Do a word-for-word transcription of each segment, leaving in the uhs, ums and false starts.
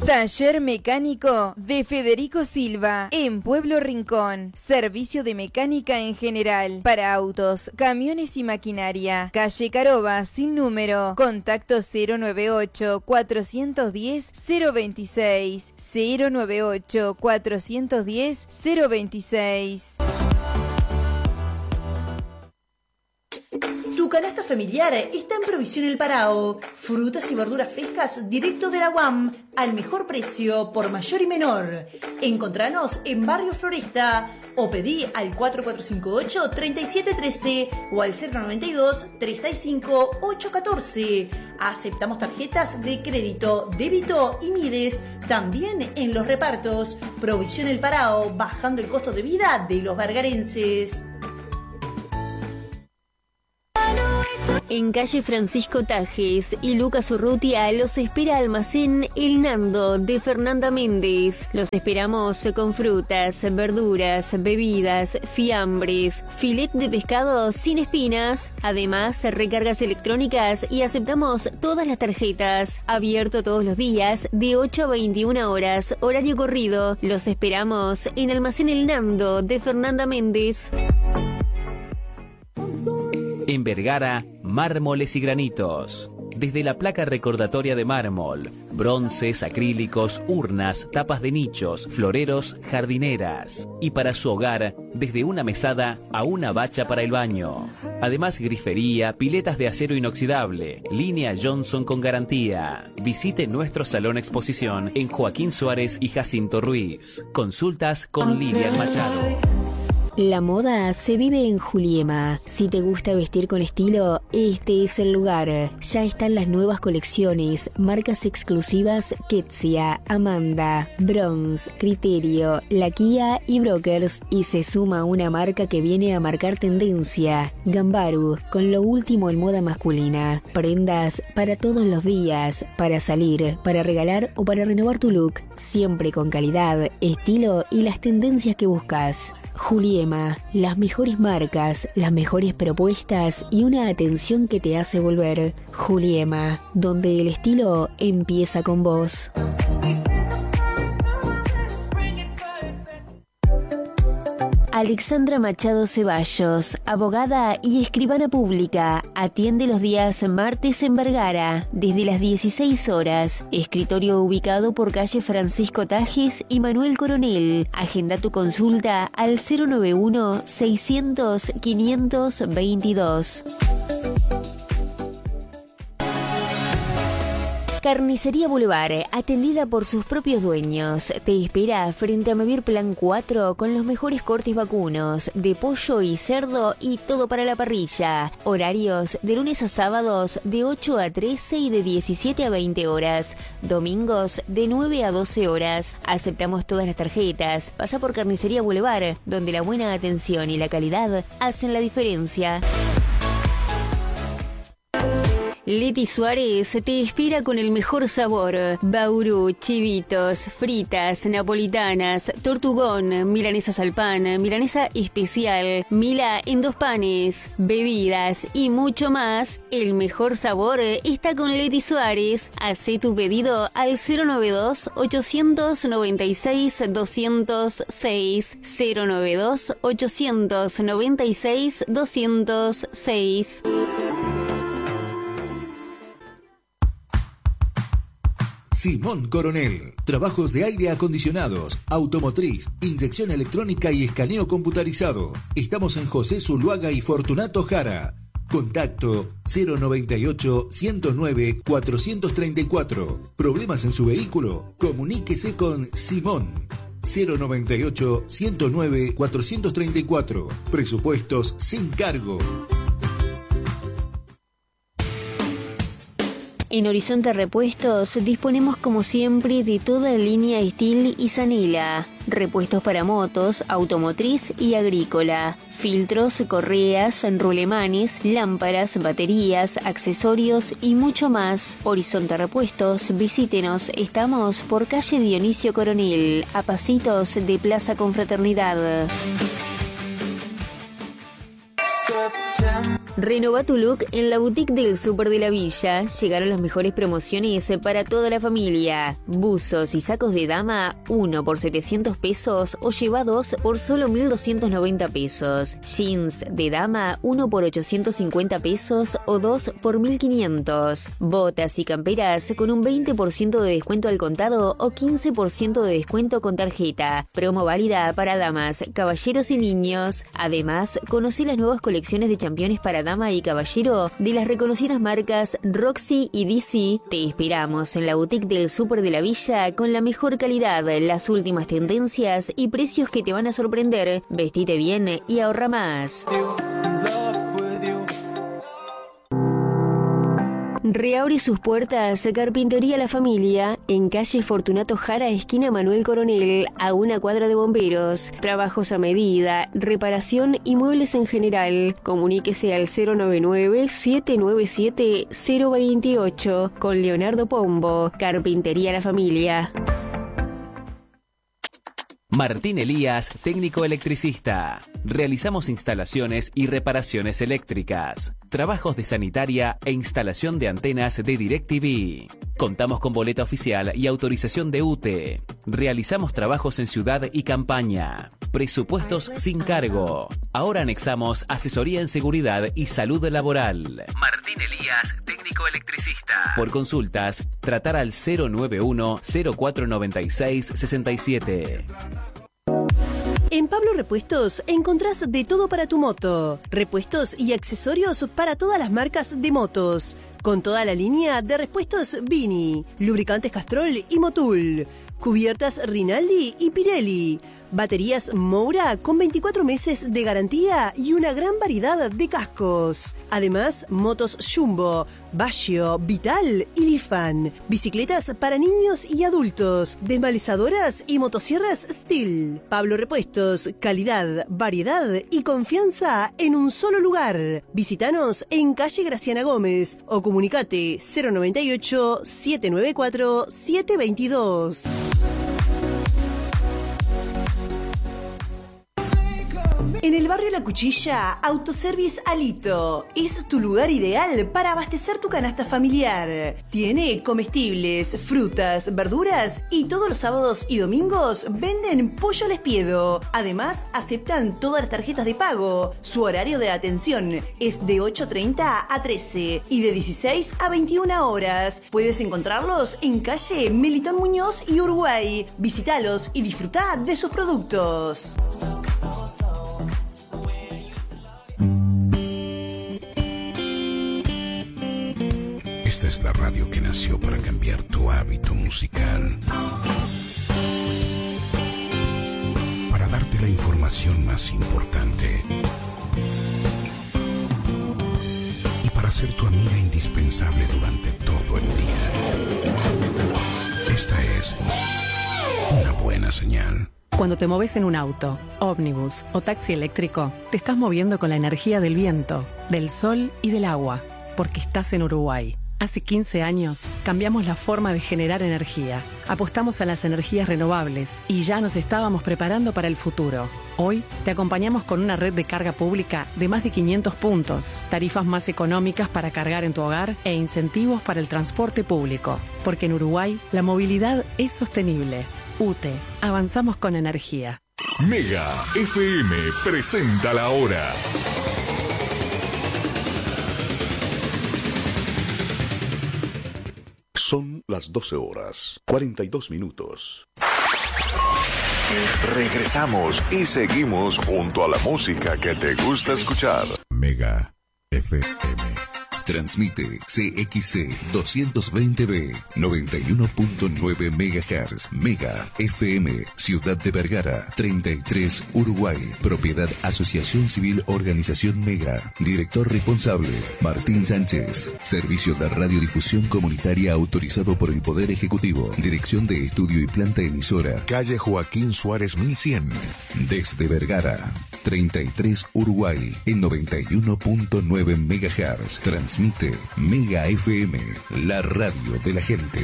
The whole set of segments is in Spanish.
Taller mecánico de Federico Silva en Pueblo Rincón. Servicio de mecánica en general para autos, camiones y maquinaria. Calle Caroba sin número. Contacto cero noventa y ocho, cuatrocientos diez, cero veintiséis. cero noventa y ocho, cuatrocientos diez, cero veintiséis. Tu canasta familiar está en Provisión El Parao. Frutas y verduras frescas directo de la U A M al mejor precio por mayor y menor. Encontranos en Barrio Floresta o pedí al cuatro cuatro cinco ocho, tres siete uno tres o al cero noventa y dos, tres seis cinco, ocho uno cuatro. Aceptamos tarjetas de crédito, débito y Mides. También en los repartos. Provisión El Parao, bajando el costo de vida de los vergarenses. En calle Francisco Tajes y Lucas Urrutia los espera Almacén El Nando de Fernanda Méndez. Los esperamos con frutas, verduras, bebidas, fiambres, filet de pescado sin espinas, además recargas electrónicas y aceptamos todas las tarjetas. Abierto todos los días de ocho a veintiuna horas, horario corrido. Los esperamos en Almacén El Nando de Fernanda Méndez. En Vergara, mármoles y granitos. Desde la placa recordatoria de mármol, bronces, acrílicos, urnas, tapas de nichos, floreros, jardineras. Y para su hogar, desde una mesada a una bacha para el baño. Además, grifería, piletas de acero inoxidable, línea Johnson con garantía. Visite nuestro salón exposición en Joaquín Suárez y Jacinto Ruiz. Consultas con Lilian Machado. La moda se vive en Juliema. Si te gusta vestir con estilo, este es el lugar. Ya están las nuevas colecciones, marcas exclusivas Ketsia, Amanda, Bronze, Criterio, Lakia y Brokers. Y se suma una marca que viene a marcar tendencia, Gambaru, con lo último en moda masculina. Prendas para todos los días, para salir, para regalar o para renovar tu look. Siempre con calidad, estilo y las tendencias que buscas. Juliema, las mejores marcas, las mejores propuestas y una atención que te hace volver. Juliema, donde el estilo empieza con vos. Alexandra Machado Ceballos, abogada y escribana pública, atiende los días martes en Vergara, desde las dieciséis horas. Escritorio ubicado por calle Francisco Tajes y Manuel Coronel. Agenda tu consulta al cero noventa y uno, seiscientos, quinientos veintidós. Carnicería Boulevard, atendida por sus propios dueños. Te espera frente a Mevir Plan cuatro con los mejores cortes vacunos, de pollo y cerdo y todo para la parrilla. Horarios de lunes a sábados de ocho a trece y de diecisiete a veinte horas. Domingos de nueve a doce horas. Aceptamos todas las tarjetas. Pasa por Carnicería Boulevard, donde la buena atención y la calidad hacen la diferencia. Leti Suárez te inspira con el mejor sabor. Bauru, chivitos, fritas, napolitanas, tortugón, milanesas al pan, milanesa especial, mila en dos panes, bebidas y mucho más. El mejor sabor está con Leti Suárez. Hacé tu pedido al cero noventa y dos, ochocientos noventa y seis, doscientos seis. cero noventa y dos, ochocientos noventa y seis, doscientos seis. Simón Coronel. Trabajos de aire acondicionados, automotriz, inyección electrónica y escaneo computarizado. Estamos en José Zuluaga y Fortunato Jara. Contacto cero noventa y ocho, ciento nueve, cuatrocientos treinta y cuatro. ¿Problemas en su vehículo? Comuníquese con Simón. cero noventa y ocho, ciento nueve, cuatrocientos treinta y cuatro. Presupuestos sin cargo. En Horizonte Repuestos disponemos como siempre de toda la línea Steel y Zanela. Repuestos para motos, automotriz y agrícola. Filtros, correas, rulemanes, lámparas, baterías, accesorios y mucho más. Horizonte Repuestos, visítenos. Estamos por calle Dionisio Coronel, a pasitos de Plaza Confraternidad. September. Renova tu look en la boutique del Súper de la Villa. Llegaron las mejores promociones para toda la familia. Buzos y sacos de dama, uno por setecientos pesos o lleva dos por solo mil doscientos noventa pesos. Jeans de dama, uno por ochocientos cincuenta pesos o dos por mil quinientos. Botas y camperas con un veinte por ciento de descuento al contado o quince por ciento de descuento con tarjeta. Promo válida para damas, caballeros y niños. Además, conocí las nuevas colecciones de championes para dama y caballero de las reconocidas marcas Roxy y D C. Te esperamos en la boutique del Súper de la Villa con la mejor calidad, las últimas tendencias y precios que te van a sorprender. Vestite bien y ahorra más. Reabre sus puertas Carpintería La Familia en calle Fortunato Jara, esquina Manuel Coronel, a una cuadra de bomberos. Trabajos a medida, reparación y muebles en general. Comuníquese al cero noventa y nueve, siete nueve siete, cero dos ocho con Leonardo Pombo. Carpintería La Familia. Martín Elías, técnico electricista. Realizamos instalaciones y reparaciones eléctricas, trabajos de sanitaria e instalación de antenas de DirecTV. Contamos con boleta oficial y autorización de U T E. Realizamos trabajos en ciudad y campaña. Presupuestos sin cargo. Ahora anexamos asesoría en seguridad y salud laboral. Martín Elías, técnico electricista. Por consultas, tratar al cero nueve uno, cero cuatro nueve seis, seis siete. En Pablo Repuestos encontrás de todo para tu moto. Repuestos y accesorios para todas las marcas de motos. Con toda la línea de repuestos Vini, lubricantes Castrol y Motul, cubiertas Rinaldi y Pirelli, baterías Moura con veinticuatro meses de garantía y una gran variedad de cascos. Además, motos Jumbo, Baggio, Vital y Lifan, bicicletas para niños y adultos, desmalizadoras y motosierras Steel. Pablo Repuestos, calidad, variedad y confianza en un solo lugar. Visítanos en calle Graciana Gómez o comunicate cero noventa y ocho, siete nueve cuatro, siete veintidós. En el barrio La Cuchilla, Autoservice Alito es tu lugar ideal para abastecer tu canasta familiar. Tiene comestibles, frutas, verduras y todos los sábados y domingos venden pollo al espiedo. Además, aceptan todas las tarjetas de pago. Su horario de atención es de ocho treinta a trece y de dieciséis a veintiuna horas. Puedes encontrarlos en calle Melitón Muñoz y Uruguay. Visítalos y disfruta de sus productos. Esta es la radio que nació para cambiar tu hábito musical. Para darte la información más importante. Y para ser tu amiga indispensable durante todo el día. Esta es una buena señal. Cuando te moves en un auto, ómnibus o taxi eléctrico, te estás moviendo con la energía del viento, del sol y del agua, porque estás en Uruguay. Hace quince años cambiamos la forma de generar energía. Apostamos a las energías renovables y ya nos estábamos preparando para el futuro. Hoy te acompañamos con una red de carga pública de más de quinientos puntos, tarifas más económicas para cargar en tu hogar e incentivos para el transporte público. Porque en Uruguay la movilidad es sostenible. U T E, avanzamos con energía. Mega F M presenta la hora. Son las doce horas, cuarenta y dos minutos. Regresamos y seguimos junto a la música que te gusta escuchar. Mega F M. Transmite C X C doscientos veinte B, noventa y uno punto nueve megahertz. Mega F M, Ciudad de Vergara, treinta y tres, Uruguay. Propiedad Asociación Civil Organización Mega. Director responsable, Martín Sánchez. Servicio de radiodifusión comunitaria autorizado por el Poder Ejecutivo. Dirección de Estudio y Planta Emisora. Calle Joaquín Suárez mil cien. Desde Vergara, treinta y tres, Uruguay, en noventa y uno punto nueve megahertz. Transmite Mega F M, la radio de la gente.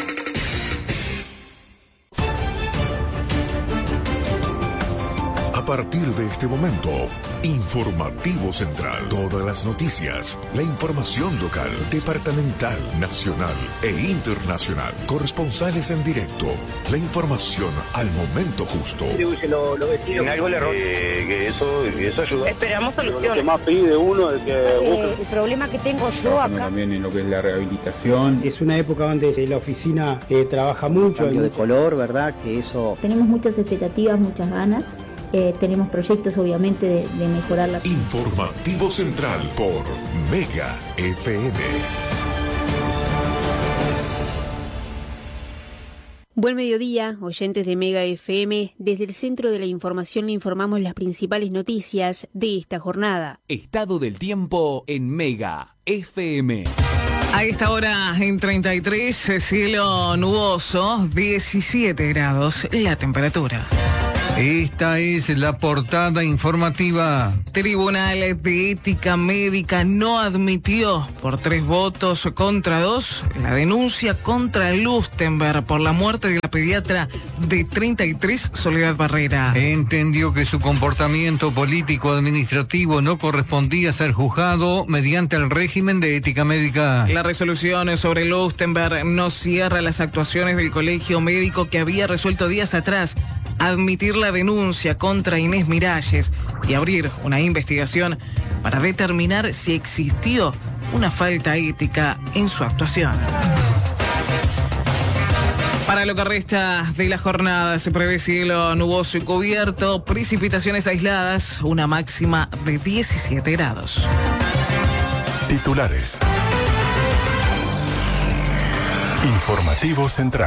A partir de este momento, Informativo Central. Todas las noticias, la información local, departamental, nacional e internacional. Corresponsales en directo, la información al momento justo. Lo, lo en algo le error. Eh, que eso, eso ayuda. Esperamos soluciones. Lo que más pide uno es que eh, busque. El problema que tengo yo acá. También en lo que es la rehabilitación. Es una época donde la oficina eh, trabaja mucho. Cambio de color, ¿verdad? Que eso. Tenemos muchas expectativas, muchas ganas. Eh, tenemos proyectos, obviamente, de, de mejorar la. Informativo Central por Mega F M. Buen mediodía, oyentes de Mega F M. Desde el Centro de la Información le informamos las principales noticias de esta jornada. Estado del tiempo en Mega F M. A esta hora en treinta y tres, cielo nuboso, diecisiete grados la temperatura. Esta es la portada informativa. Tribunal de Ética Médica no admitió por tres votos contra dos la denuncia contra Lustenberg por la muerte de la pediatra de treinta y tres, Soledad Barrera. Entendió que su comportamiento político-administrativo no correspondía a ser juzgado mediante el régimen de ética médica. La resolución sobre Lustenberg no cierra las actuaciones del colegio médico que había resuelto días atrás admitir la denuncia contra Inés Miralles y abrir una investigación para determinar si existió una falta ética en su actuación. Para lo que resta de la jornada se prevé cielo nuboso y cubierto, precipitaciones aisladas, una máxima de diecisiete grados. Titulares. Informativo Central.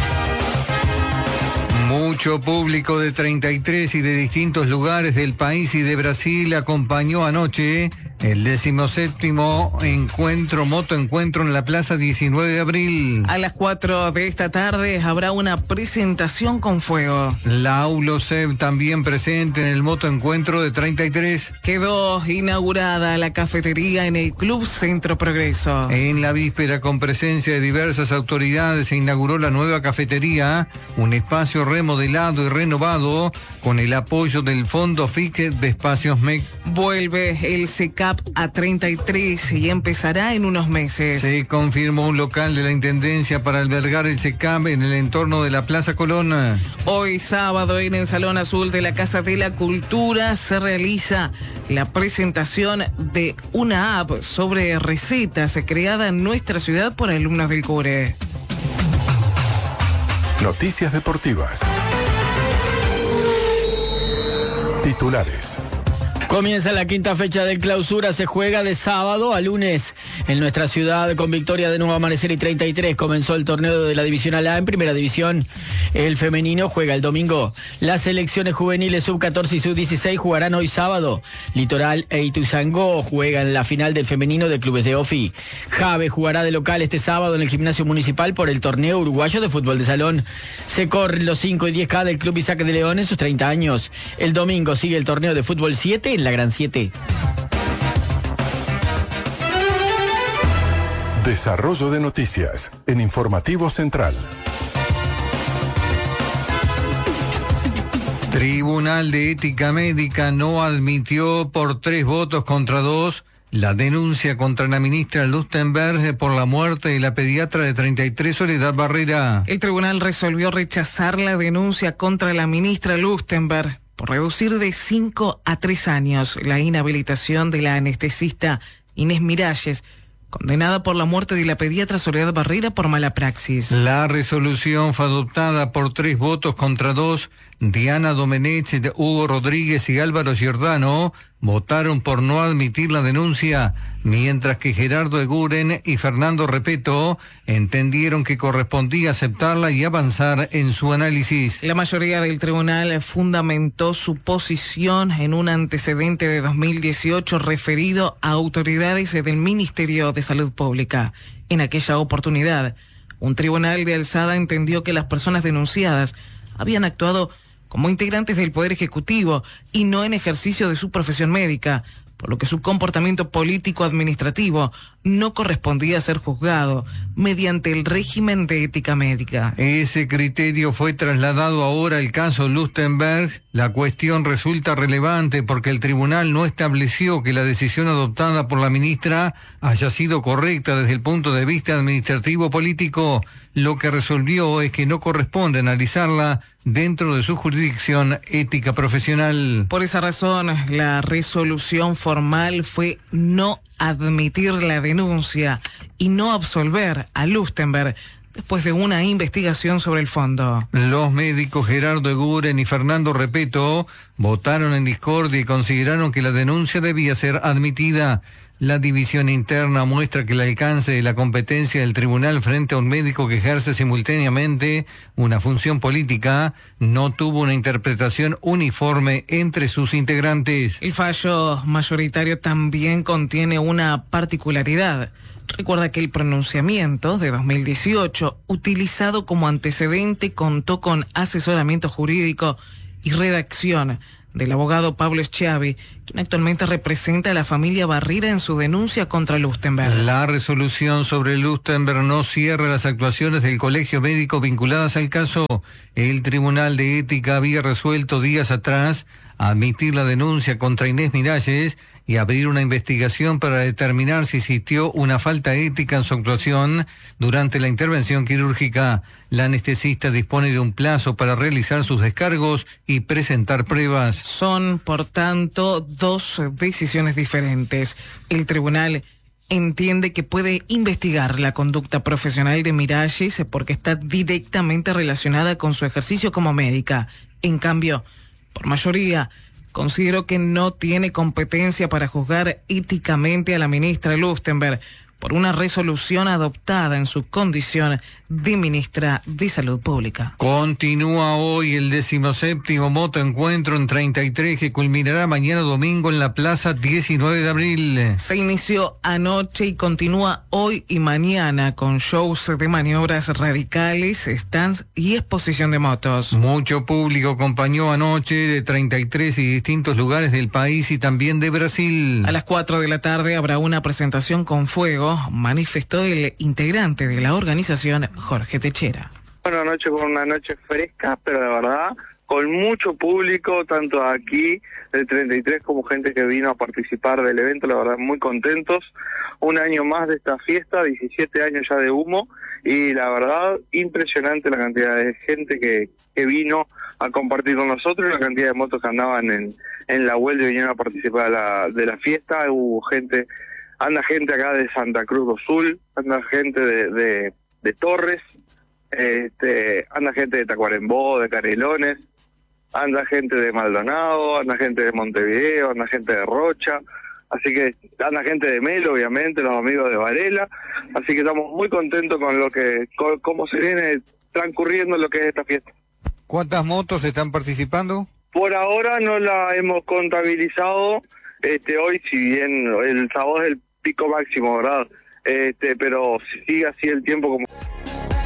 Mucho público de treinta y tres y de distintos lugares del país y de Brasil acompañó anoche el decimoséptimo encuentro, motoencuentro en la Plaza diecinueve de abril. A las cuatro de esta tarde habrá una presentación con fuego. La AULOSEB también presente en el motoencuentro de treinta y tres. Quedó inaugurada la cafetería en el Club Centro Progreso. En la víspera, con presencia de diversas autoridades, se inauguró la nueva cafetería, un espacio remodelado y renovado con el apoyo del Fondo F I C de Espacios M E C. Vuelve el C C A P a treinta y tres y empezará en unos meses. Se confirmó un local de la Intendencia para albergar el C C A P en el entorno de la Plaza Colón. Hoy sábado en el Salón Azul de la Casa de la Cultura se realiza la presentación de una app sobre recetas creada en nuestra ciudad por alumnos del CURE. Noticias deportivas. Titulares. Comienza la quinta fecha del Clausura, se juega de sábado a lunes en nuestra ciudad con victoria de Nuevo Amanecer y treinta y tres. Comenzó el torneo de la Divisional A en Primera División. El femenino juega el domingo. Las selecciones juveniles sub catorce y sub dieciséis jugarán hoy sábado. Litoral e Ituzaingó juegan la final del femenino de clubes de OFI. Jave jugará de local este sábado en el gimnasio municipal por el torneo uruguayo de fútbol de salón. Se corren los cinco y diez K del Club Isaac de León en sus treinta años. El domingo sigue el torneo de fútbol siete en la Gran siete. Desarrollo de noticias en Informativo Central. Tribunal de Ética Médica no admitió por tres votos contra dos la denuncia contra la ministra Lustenberg por la muerte de la pediatra de treinta y tres, Soledad Barrera. El tribunal resolvió rechazar la denuncia contra la ministra Lustenberg por reducir de cinco a tres años la inhabilitación de la anestesista Inés Miralles, condenada por la muerte de la pediatra Soledad Barrera por mala praxis. La resolución fue adoptada por tres votos contra dos. Diana Domenech, Hugo Rodríguez y Álvaro Giordano votaron por no admitir la denuncia, mientras que Gerardo Eguren y Fernando Repeto entendieron que correspondía aceptarla y avanzar en su análisis. La mayoría del tribunal fundamentó su posición en un antecedente de dos mil dieciocho referido a autoridades del Ministerio de Salud Pública. En aquella oportunidad, un tribunal de alzada entendió que las personas denunciadas habían actuado como integrantes del Poder Ejecutivo y no en ejercicio de su profesión médica, por lo que su comportamiento político-administrativo no correspondía ser juzgado mediante el régimen de ética médica. Ese criterio fue trasladado ahora al caso Lustenberg. La cuestión resulta relevante porque el tribunal no estableció que la decisión adoptada por la ministra haya sido correcta desde el punto de vista administrativo político. Lo que resolvió es que no corresponde analizarla dentro de su jurisdicción ética profesional. Por esa razón, la resolución formal fue no admitir la denuncia y no absolver a Lustenberg después de una investigación sobre el fondo. Los médicos Gerardo Eguren y Fernando Repeto votaron en discordia y consideraron que la denuncia debía ser admitida. La división interna muestra que el alcance de la competencia del tribunal frente a un médico que ejerce simultáneamente una función política no tuvo una interpretación uniforme entre sus integrantes. El fallo mayoritario también contiene una particularidad. Recuerda que el pronunciamiento de dos mil dieciocho, utilizado como antecedente, contó con asesoramiento jurídico y redacción del abogado Pablo Schiavi, quien actualmente representa a la familia Barrera en su denuncia contra Lustenberg. La resolución sobre Lustenberg no cierra las actuaciones del colegio médico vinculadas al caso. El Tribunal de Ética había resuelto días atrás admitir la denuncia contra Inés Miralles y abrir una investigación para determinar si existió una falta ética en su actuación durante la intervención quirúrgica. La anestesista dispone de un plazo para realizar sus descargos y presentar pruebas. Son, por tanto, dos decisiones diferentes. El tribunal entiende que puede investigar la conducta profesional de Miralles porque está directamente relacionada con su ejercicio como médica. En cambio, por mayoría, considero que no tiene competencia para juzgar éticamente a la ministra Lustenberg por una resolución adoptada en su condición de ministra de Salud Pública. Continúa hoy el decimoséptimo motoencuentro en treinta y tres que culminará mañana domingo en la Plaza diecinueve de abril. Se inició anoche y continúa hoy y mañana con shows de maniobras radicales, stands y exposición de motos. Mucho público acompañó anoche de treinta y tres y distintos lugares del país y también de Brasil. A las cuatro de la tarde habrá una presentación con fuego, manifestó el integrante de la organización, Jorge Techera. Una noche con una noche fresca, pero de verdad con mucho público, tanto aquí del treinta y tres como gente que vino a participar del evento, la verdad muy contentos. Un año más de esta fiesta, diecisiete años ya de humo, y la verdad impresionante la cantidad de gente que, que vino a compartir con nosotros, la cantidad de motos que andaban en, en la vuelta y vinieron a participar de la, de la fiesta. Hubo gente, anda gente acá de Santa Cruz do Sul, anda gente de, de, de Torres, este, anda gente de Tacuarembó, de Canelones, anda gente de Maldonado, anda gente de Montevideo, anda gente de Rocha, así que anda gente de Melo, obviamente, los amigos de Varela, así que estamos muy contentos con lo que, con, cómo se viene transcurriendo lo que es esta fiesta. ¿Cuántas motos están participando? Por ahora no la hemos contabilizado, este, hoy si bien el sábado es el pico máximo, ¿verdad? Este, pero si sigue así el tiempo como...